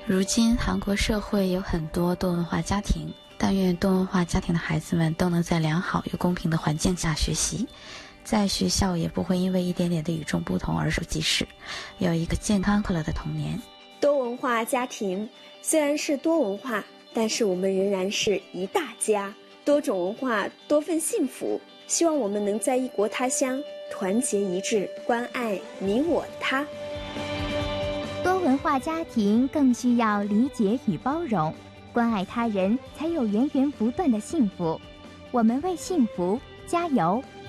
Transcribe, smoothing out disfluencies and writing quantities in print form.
如今韩国社会有很多多文化家庭，但愿多文化家庭的孩子们都能在良好又公平的环境下学习，在学校也不会因为一点点的与众不同而受歧视，有一个健康快乐的童年。 多文化家庭虽然是多文化，但是我们仍然是一大家，多种文化，多份幸福。希望我们能在异国他乡团结一致，关爱你我他。 多文化家庭更需要理解与包容，关爱他人才有源源不断的幸福。我们为幸福加油。